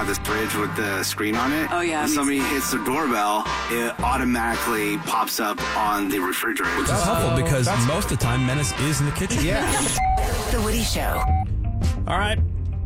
this fridge with the screen on it. Oh, yeah. When somebody hits the doorbell, it automatically pops up on the refrigerator. Which is helpful because most of the time, Menace is in the kitchen. Yeah. The Woody Show. All right.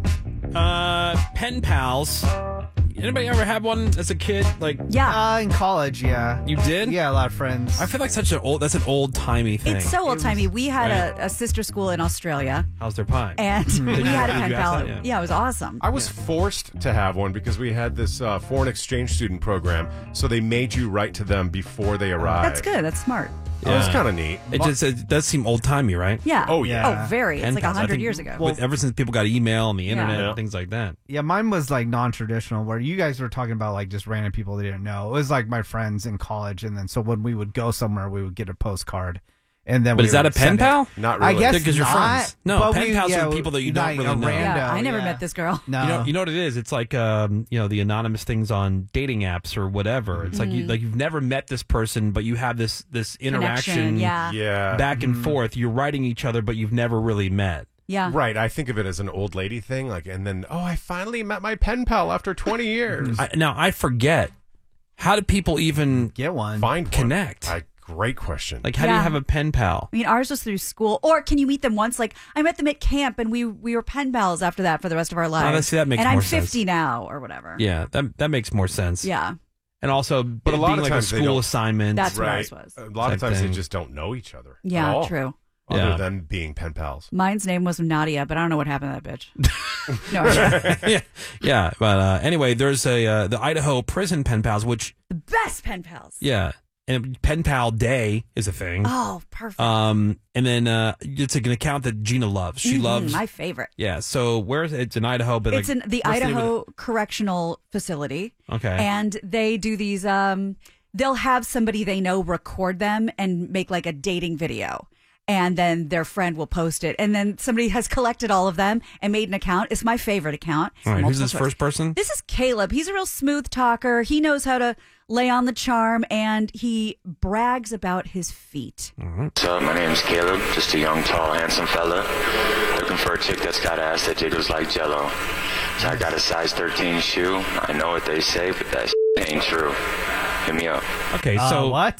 Pen pals. Anybody ever had one as a kid? Yeah. In college, yeah. You did? Yeah, a lot of friends. I feel like that's an old-timey thing. It's so old-timey. We had a sister school in Australia. How's their pie? And we had a pen you pal. ask that? Yeah, it was awesome. I was forced to have one because we had this foreign exchange student program, so they made you write to them before they arrived. That's good. That's smart. That was kind of neat. It does seem old-timey, right? Yeah. Oh, yeah. Oh, very. It's Pen like pals. I 100 think years ago. ever since people got email and the internet Yeah. and things like that. Yeah, mine was like non-traditional, where you guys were talking about like just random people they didn't know. It was like my friends in college, and then so when we would go somewhere, we would get a postcard, and then. But is that a pen pal? Not I really. guess Because you're not, friends. No, but pen pals are people that you don't really know. Yeah, I never met this girl. No, You know what it is? It's like the anonymous things on dating apps or whatever. It's like you've never met this person, but you have this interaction, Connection, yeah. Yeah. back and forth. You're writing each other, but you've never really met. Yeah. Right. I think of it as an old lady thing, and then I finally met my pen pal after 20 years. Now I forget. How do people even get one? Find one. connect? Great question. Like, how do you have a pen pal? I mean, ours was through school. Or can you meet them once? Like, I met them at camp, and we were pen pals after that for the rest of our lives. that makes and more I'm sense. 50 now, or whatever. Yeah, that makes more sense. Yeah. And also, But a lot being of like times a they school don't- assignment. That's what right. ours was. A lot of Type times thing. they just don't know each other. Yeah, at all, true. Other Yeah. than being pen pals. Mine's name was Nadia, but I don't know what happened to that bitch. No, yeah. But anyway, there's the Idaho prison pen pals, which the best pen pals. yeah, and pen pal day is a thing. Oh, perfect. And then it's an account that Gina loves. She loves my favorite. Yeah. So where is it? It's in Idaho, but It's like, in the what's name of Idaho Correctional Facility. Okay. And they do these. They'll have somebody they know record them and make like a dating video. And then their friend will post it. And then somebody has collected all of them and made an account. It's my favorite account. All right, who's Multiple this choice. first person? This is Caleb. He's a real smooth talker. He knows how to lay on the charm, and he brags about his feet. So my name's Caleb, just a young, tall, handsome fella, looking for a chick that's got ass that jiggles like Jello. So I got a size 13 shoe. I know what they say, but that ain't true. Hit me up. Okay, so what?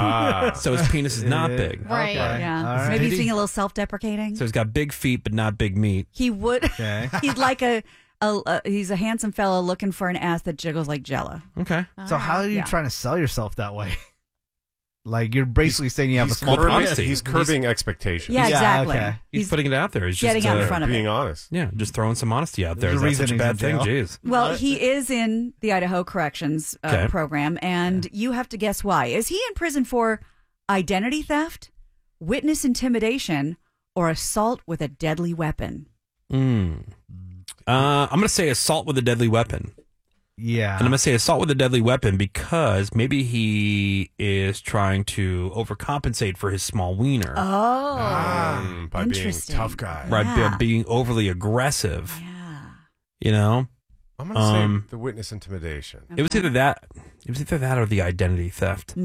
So his penis is not big. Right. Okay. Yeah. All right. Maybe he's being a little self-deprecating. So he's got big feet, but not big meat. He would. Okay. He's like he's a handsome fellow looking for an ass that jiggles like Jello. Okay. So how are you Yeah. trying to sell yourself that way? Like you're basically saying you have a He's small curbing, honesty. he's curbing expectations. Yeah, Yeah, exactly. okay. He's putting it out there. He's getting just out in front of being it. honest. Yeah, just throwing some honesty out there. There's a Is that reason such a he's bad in thing? jail. Jeez. Well, he is in the Idaho Corrections Okay. program, and you have to guess why. Is he in prison for identity theft, witness intimidation, or assault with a deadly weapon? I'm going to say assault with a deadly weapon. Yeah. And I'm going to say assault with a deadly weapon because maybe he is trying to overcompensate for his small wiener. Oh, By being interesting. tough guy. Right, Yeah. being overly aggressive. Yeah. You know? I'm going to say the witness intimidation. It was either that or the identity theft.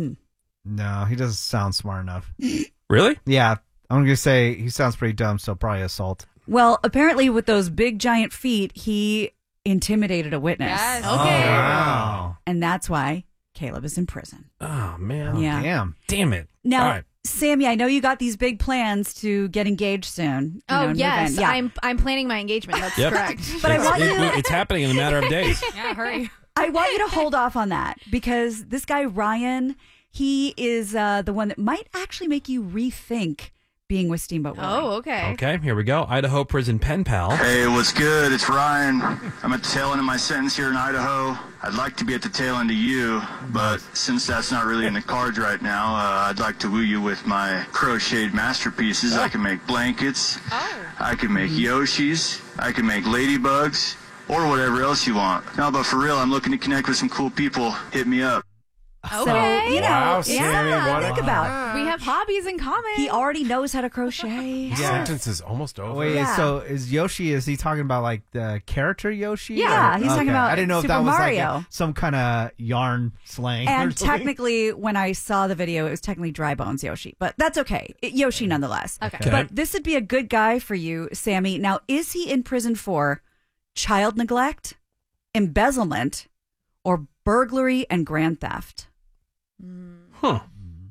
No, he doesn't sound smart enough. Really? Yeah. I'm going to say he sounds pretty dumb, so probably assault. Well, apparently with those big giant feet, he intimidated a witness. Yes. Oh, Okay. wow. And that's why Caleb is in prison. Oh, man. Yeah. Damn. It. Now, All right. Sammy, I know you got these big plans to get engaged soon. Oh, move yes. in. Yeah. I'm planning my engagement. That's Yep. correct. But I want you. It's happening in a matter of days. Yeah, hurry. I want you to hold off on that because this guy Ryan, he is the one that might actually make you rethink being with Steamboat Willie. Oh, okay. Okay, here we go. Idaho prison pen pal. Hey, what's good? It's Ryan. I'm at the tail end of my sentence here in Idaho. I'd like to be at the tail end of you, but since that's not really in the cards right now, I'd like to woo you with my crocheted masterpieces. I can make blankets. I can make Yoshis. I can make ladybugs. Or whatever else you want. No, but for real, I'm looking to connect with some cool people. Hit me up. So, Okay. you know, Wow, it's Sammy, something what to a- think about. We have hobbies in common. He already knows how to crochet. The sentence is almost over. Wait, Yeah. so is he talking about like the character Yoshi? Yeah, he's talking about I didn't know if Super that was Mario. like some kind of yarn slang. or And something. technically, when I saw the video, it was technically Dry Bones Yoshi, but that's okay. Yoshi nonetheless. Okay. But this would be a good guy for you, Sammy. Now, is he in prison for child neglect, embezzlement, or burglary and grand theft? Huh.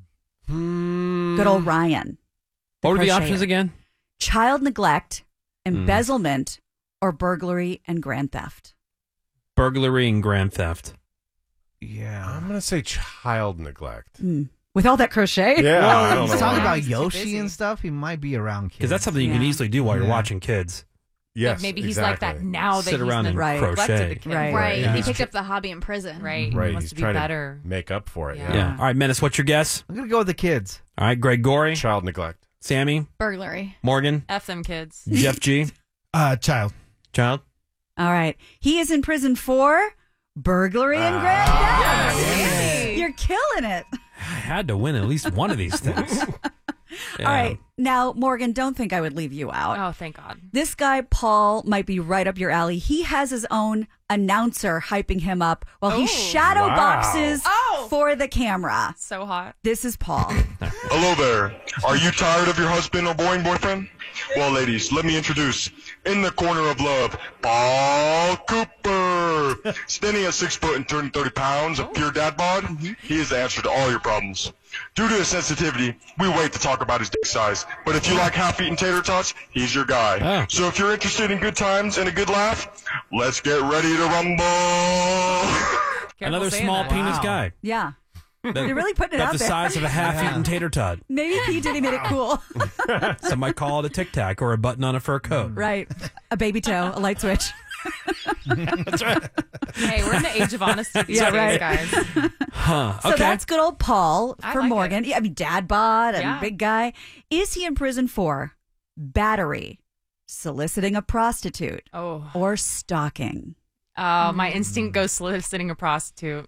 Good old Ryan. What were the crocheter. options again? Child neglect, embezzlement, or burglary and grand theft? Burglary and grand theft. Yeah. I'm going to say child neglect. With all that crochet? Yeah, I don't He's know. talking why. about Yoshi and stuff. He might be around kids. Because that's something you can Yeah. easily do while you're Yeah. watching kids. Yes, Like maybe he's like that exactly. now that Sit he's around and Right. crochet. neglected the kid. Right. Right. Yeah. He picked up the hobby in prison. Right. Right, He wants he's to be trying better. to make up for it. Yeah. Yeah. All right, Menace, what's your guess? I'm gonna go with the kids. All right, Greg Gorey, Child neglect. Sammy, Burglary. Morgan, F them kids. Jeff G, Child. Child. All right. He is in prison for burglary and grand theft. You're killing it. I had to win at least one of these things. All right. Now, Morgan, don't think I would leave you out. Oh, thank God. This guy, Paul, might be right up your alley. He has his own announcer hyping him up while he shadow Wow. boxes for the camera. So hot. This is Paul. Hello there. Are you tired of your husband or boring boyfriend? Well, ladies, let me introduce, in the corner of love, Paul Cooper. Standing at 6 foot and 230 pounds of pure dad bod, he is the answer to all your problems. Due to his sensitivity, we wait to talk about his dick size. But if you like half-eaten tater tots, he's your guy. Oh. So if you're interested in good times and a good laugh, let's get ready to rumble. Careful Another saying small that. penis guy. Yeah. That- You're really putting it About out the there. size of a half-eaten tater tot. Maybe P. Diddy made it cool. Some might call it a tic tac or a button on a fur coat. Right. A baby toe, a light switch. That's right. Hey, we're in the age of honesty these Yeah, days, right. guys. Huh. So Okay. that's good old Paul I for like Morgan. Yeah, I mean, dad bod and Yeah. big guy. Is he in prison for battery, soliciting a prostitute, Oh, or stalking? my instinct goes soliciting a prostitute.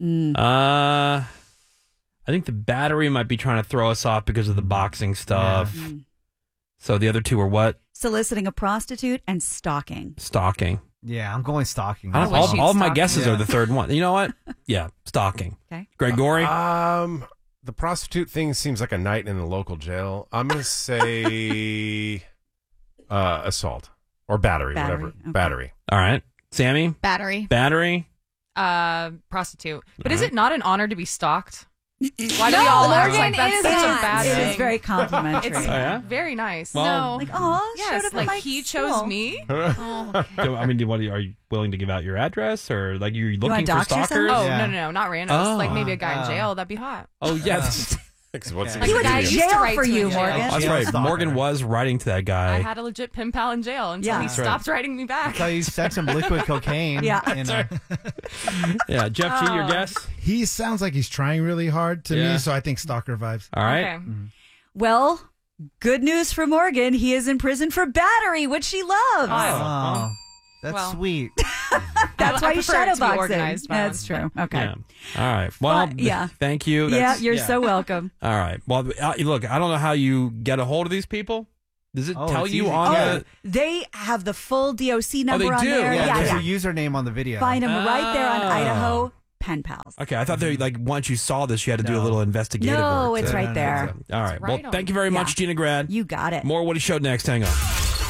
I think the battery might be trying to throw us off because of the boxing stuff. So the other two are what? Soliciting a prostitute and stalking. Stalking. Yeah, I'm going stalking. I don't, wish you'd all of my stalk guesses me. are the third one. You know what? Yeah, stalking. Okay. Gregory? The prostitute thing seems like a night in a local jail. I'm going to say assault or battery, whatever. Okay. Battery. All right. Sammy? Battery. Battery? Prostitute. But is it not an honor to be stalked? Why do we all No, act Morgan, like that's it such is a not. bad It thing? is very complimentary. It's Oh, yeah? very nice. Well- no. Like, oh, showed Yes, up like at my he school. chose me. I mean, are you willing to give out your address or like you're looking wanna for dox yourself? stalkers? Oh, Yeah. no, not randoms. Oh. Like maybe a guy in jail. That'd be hot. Oh, yeah. What's Like He the went guy to used to jail write for to you, in jail. Morgan. That's Yeah, right. stalker. Morgan was writing to that I guy. had a legit pen pal in jail until Yeah. he That's right. stopped writing me back. So you sent some liquid cocaine. Yeah. You know. Yeah. Jeff G, your guess? He sounds like he's trying really hard to Yeah. me, so I think stalker vibes. All right. Okay. Well, good news for Morgan. He is in prison for battery, which she loves. Oh, that's Well. sweet. That's I why you prefer it shadow to be box him. organized That's violence, true. Okay. Yeah. All right. Well, But, yeah. thank you. Yeah, That's- you're so welcome. All right. Well, look, I don't know how you get a hold of these people. Does it Oh, tell it's you easy. on Oh, the... they have the full DOC number they on do? there. Yeah, Yeah, There's yeah. a username on the video. Find him right there on Oh. Idaho Pen Pals. Okay, I thought they like once you saw this, you had to do a No. little investigative No, work. it's to- right there. All right. right Well, on. thank you very much, Yeah. Gina Grad. You got it. More Woody Show next. Hang on.